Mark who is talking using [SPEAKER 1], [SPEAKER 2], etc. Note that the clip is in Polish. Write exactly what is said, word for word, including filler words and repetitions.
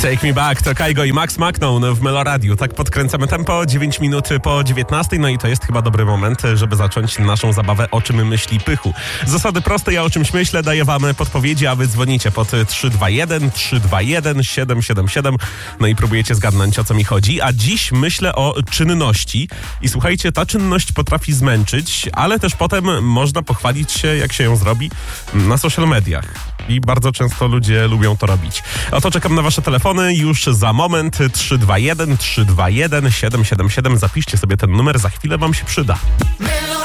[SPEAKER 1] Take Me Back to Kaigo i Max Macnon w Meloradiu. Tak podkręcamy tempo, dziewięć minut po dziewiętnastej, no i to jest chyba dobry moment, żeby zacząć naszą zabawę O czym myśli Pychu. Zasady proste, ja o czymś myślę, daję wam podpowiedzi, a wy dzwonicie pod trzy dwa jeden trzy dwa jeden siedem siedem siedem, no i próbujecie zgadnąć, o co mi chodzi. A dziś myślę o czynności i słuchajcie, ta czynność potrafi zmęczyć, ale też potem można pochwalić się, jak się ją zrobi na social mediach. I bardzo często ludzie lubią to robić. Oto czekam na wasze telefony już za moment. trzy dwa jeden trzy dwa jeden siedem siedem siedem. Zapiszcie sobie ten numer, za chwilę wam się przyda.